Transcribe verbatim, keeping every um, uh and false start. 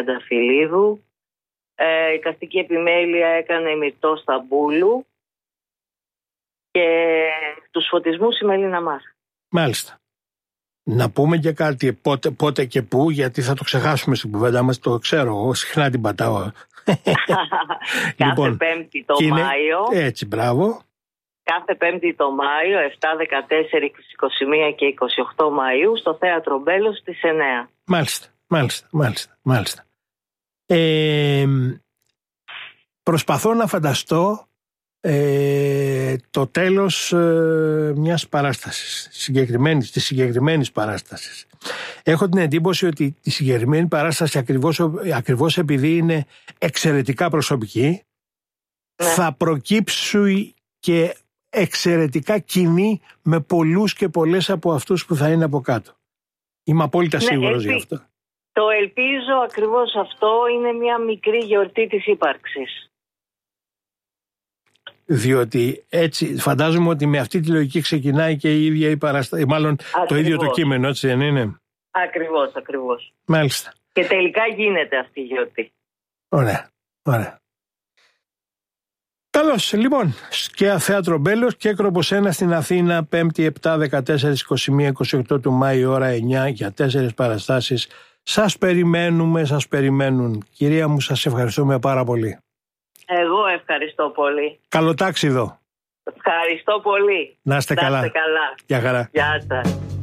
Τριανταφυλλίδου. Ε, η καστική επιμέλεια έκανε η Μυρτώ Σταμπούλου και τους φωτισμούς η Μελίνα Μάρ. Μάλιστα. Να πούμε και κάτι πότε, πότε και πού, γιατί θα το ξεχάσουμε στην κουβέντα μας, το ξέρω, εγώ συχνά την πατάω. Κάθε λοιπόν, Πέμπτη το είναι, Μάιο. Έτσι, μπράβο. Κάθε Πέμπτη το Μάιο, επτά, δεκατέσσερα, είκοσι ένα και είκοσι οκτώ Μαΐου, στο Θέατρο Μπέλος στις εννέα. Μάλιστα, μάλιστα, μάλιστα, μάλιστα. Ε, προσπαθώ να φανταστώ ε, το τέλος ε, μιας παράστασης, συγκεκριμένης, της συγκεκριμένης παράστασης. Έχω την εντύπωση ότι τη συγκεκριμένη παράσταση, ακριβώς, ακριβώς επειδή είναι εξαιρετικά προσωπική, ναι, θα προκύψει και εξαιρετικά κοινή με πολλούς και πολλές από αυτούς που θα είναι από κάτω. Είμαι απόλυτα ναι, σίγουρος ελπι... γι' αυτό. Το ελπίζω, ακριβώς αυτό είναι μια μικρή γιορτή της ύπαρξης. Διότι έτσι φαντάζομαι ότι με αυτή τη λογική ξεκινάει και η ίδια η παράσταση, μάλλον ακριβώς το ίδιο το κείμενο, έτσι δεν είναι? Ακριβώς, ακριβώς. Μάλιστα. Και τελικά γίνεται αυτή η γιορτή. Ωραία, ωραία. Καλώς, λοιπόν, και Θέατρο Μπέλος και Κρόπος ένα στην Αθήνα, Πέμπτη επτά, δεκατέσσερα, είκοσι ένα, είκοσι οκτώ του Μάη, ώρα εννιά, για τέσσερις παραστάσεις. Σας περιμένουμε, σας περιμένουν. Κυρία μου, σας ευχαριστούμε πάρα πολύ. Εγώ ευχαριστώ πολύ. Καλό τάξιδο. Ευχαριστώ πολύ. Να είστε καλά. καλά. Γεια χαρά. Γεια σας.